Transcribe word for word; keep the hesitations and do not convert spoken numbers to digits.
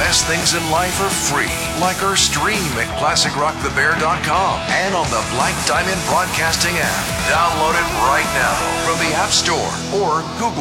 best things in life are free, like our stream at classic rock the bear dot com and on the Black Diamond Broadcasting app. Download it right now from the App Store or Google